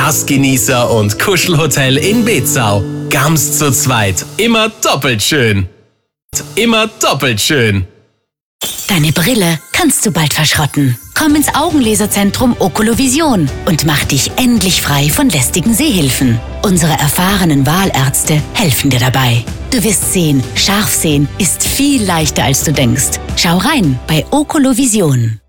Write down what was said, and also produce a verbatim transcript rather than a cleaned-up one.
Gastgenießer und Kuschelhotel in Bezau. Ganz zu zweit. Immer doppelt schön. Immer doppelt schön. Deine Brille kannst du bald verschrotten. Komm ins Augenlaserzentrum Oculovision und mach dich endlich frei von lästigen Sehhilfen. Unsere erfahrenen Wahlärzte helfen dir dabei. Du wirst sehen, scharf sehen ist viel leichter als du denkst. Schau rein bei Oculovision.